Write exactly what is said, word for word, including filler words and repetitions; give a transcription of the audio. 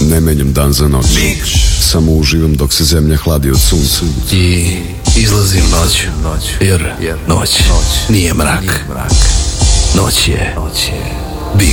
Ne menjam dan za noć, samo uživam dok se zemlja hladi od sunca. I izlazim noć, jer noć nije mrak. Noć je